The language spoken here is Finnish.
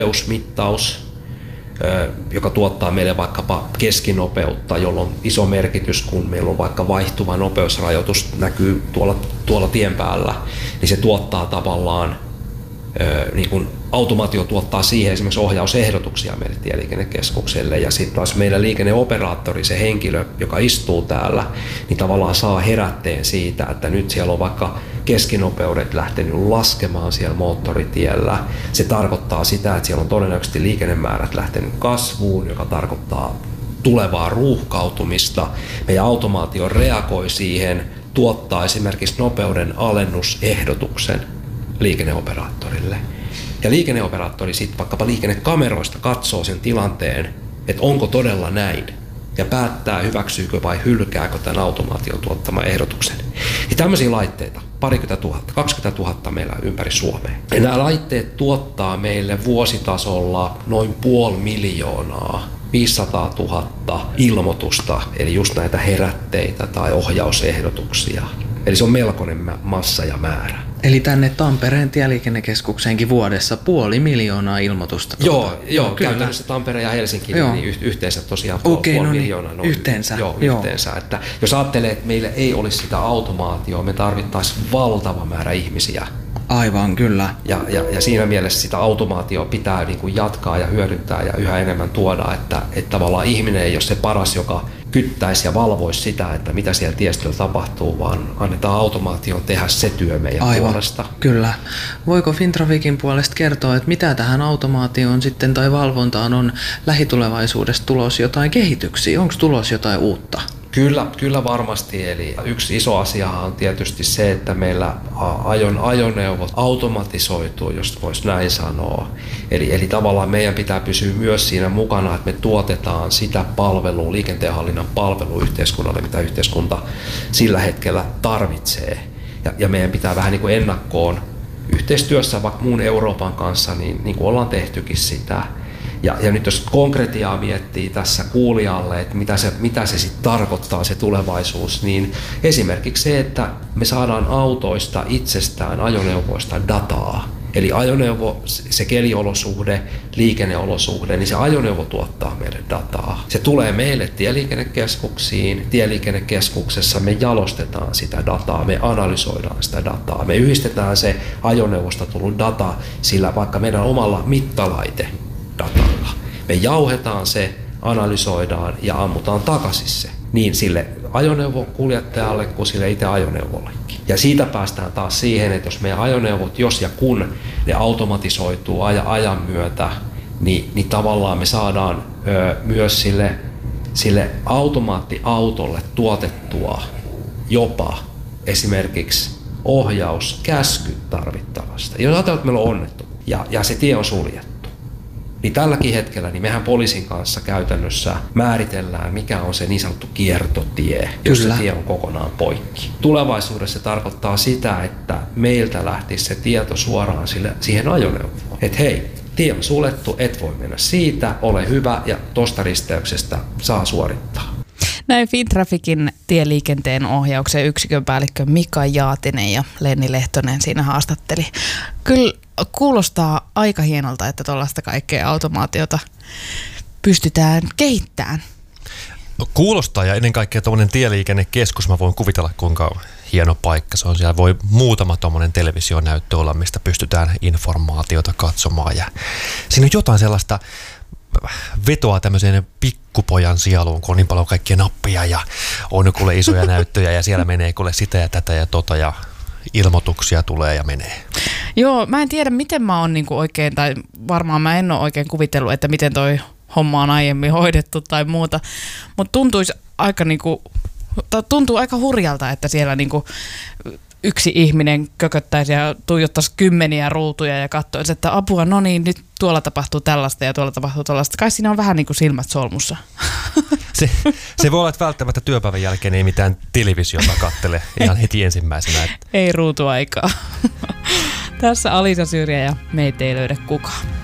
nopeusmittaus, joka tuottaa meille vaikkapa keskinopeutta, jolla on iso merkitys, kun meillä on vaikka vaihtuva nopeusrajoitus näkyy tuolla tien päällä, niin se tuottaa tavallaan, niin kuin automaatio tuottaa siihen esimerkiksi ohjausehdotuksia meille tieliikennekeskukselle, ja sitten taas meidän liikenneoperaattori, se henkilö, joka istuu täällä, niin tavallaan saa herätteen siitä, että nyt siellä on vaikka keskinopeudet lähtenyt laskemaan siellä moottoritiellä. Se tarkoittaa sitä, että siellä on todennäköisesti liikennemäärät lähtenyt kasvuun, joka tarkoittaa tulevaa ruuhkautumista. Meidän automaatio reagoi siihen, tuottaa esimerkiksi nopeuden alennusehdotuksen liikenneoperaattorille. Ja liikenneoperaattori sitten vaikkapa liikennekameroista katsoo sen tilanteen, että onko todella näin, ja päättää, hyväksyykö vai hylkääkö tämän automaation tuottaman ehdotuksen. Ja tämmöisiä laitteita, 20 000 meillä ympäri Suomea. Ja nämä laitteet tuottaa meille vuositasolla noin 500 000 ilmoitusta, eli just näitä herätteitä tai ohjausehdotuksia. Eli se on melkoinen massa ja määrä. Eli tänne Tampereen tieliikennekeskukseenkin vuodessa 500 000 ilmoitusta. Joo, käytännössä Tampere ja Helsinki niin yhteensä tosiaan 500 000. Niin, yhteensä. Yhteensä. Että jos ajattelee, että meillä ei olisi sitä automaatiota, me tarvittaisiin valtava määrä ihmisiä. Aivan, kyllä. Ja siinä mielessä sitä automaatiota pitää niin kuin jatkaa ja hyödyntää ja yhä enemmän tuoda, että tavallaan ihminen ei ole se paras, joka kyttäisi ja valvoisi sitä, että mitä siellä tiestöllä tapahtuu, vaan annetaan automaation tehdä se työ meidän puolesta. Kyllä. Voiko Fintraficin puolesta kertoa, että mitä tähän automaatioon sitten tai valvontaan on lähitulevaisuudessa tulossa jotain kehityksiä? Onko tulossa jotain uutta? Kyllä varmasti. Eli yksi iso asia on tietysti se, että meillä ajoneuvot automatisoituu, jos voisi näin sanoa. Eli tavallaan meidän pitää pysyä myös siinä mukana, että me tuotetaan sitä palvelua, liikenteenhallinnan palvelua yhteiskunnalle, mitä yhteiskunta sillä hetkellä tarvitsee. Ja meidän pitää vähän niin kuin ennakkoon yhteistyössä vaikka muun Euroopan kanssa, niin kuin ollaan tehtykin sitä. Ja nyt jos konkretiaa miettii tässä kuulijalle, että mitä se sitten tarkoittaa se tulevaisuus, niin esimerkiksi se, että me saadaan autoista itsestään, ajoneuvoista dataa. Eli ajoneuvo, se keliolosuhde, liikenneolosuhde, niin se ajoneuvo tuottaa meille dataa. Se tulee meille tieliikennekeskuksiin. Tieliikennekeskuksessa me jalostetaan sitä dataa, me analysoidaan sitä dataa. Me yhdistetään se ajoneuvosta tullut data sillä vaikka meidän omalla mittalaite datalla. Me jauhetaan se, analysoidaan ja ammutaan takaisin se. Niin sille ajoneuvon kuljettajalle kuin sille itse ajoneuvollekin. Ja siitä päästään taas siihen, että jos meidän ajoneuvot, jos ja kun ne automatisoituu ajan myötä, niin tavallaan me saadaan myös sille automaattiautolle tuotettua jopa esimerkiksi ohjauskäskyt tarvittavasta. Jos ajatellaan, että meillä on onnettomuus ja se tie on suljettu, niin tälläkin hetkellä niin mehän poliisin kanssa käytännössä määritellään, mikä on se niin sanottu kiertotie, jos se tie on kokonaan poikki. Tulevaisuudessa se tarkoittaa sitä, että meiltä lähtisi se tieto suoraan siihen ajoneuvoon. Että hei, tie on suljettu, et voi mennä siitä, ole hyvä ja tosta risteyksestä saa suorittaa. Näin Fintraficin tieliikenteen ohjauksen yksikön päällikkö Mika Jaatinen ja Lenni Lehtonen siinä haastatteli. Kyllä kuulostaa aika hienolta, että tuollaista kaikkea automaatiota pystytään kehittämään. No, kuulostaa, ja ennen kaikkea tuommoinen tieliikennekeskus, mä voin kuvitella kuinka hieno paikka se on. Siellä voi muutama tuommoinen televisionäyttö olla, mistä pystytään informaatiota katsomaan. Ja siinä on jotain sellaista vetoa tämmöiseen pikkupojan sieluun, kun on niin paljon kaikkia nappia ja on kuule isoja näyttöjä ja siellä menee kuule sitä ja tätä ja tota ja ilmoituksia tulee ja menee. Joo, mä en tiedä miten mä oon niinku oikein, tai varmaan mä en ole oikein kuvitellut, että miten toi homma on aiemmin hoidettu tai muuta, mutta tuntuu aika hurjalta, että siellä niinku yksi ihminen kököttäisi ja tuijottaisi kymmeniä ruutuja ja katsoisi, että apua, no niin, nyt tuolla tapahtuu tällaista ja tuolla tapahtuu tällaista. Kai siinä on vähän niin kuin silmät solmussa. Se voi olla, että välttämättä työpäivän jälkeen ei mitään televisiota katsele ihan heti ensimmäisenä. Ei ruutuaikaa. Tässä Alisa Syrjä ja meitä ei löydä kukaan.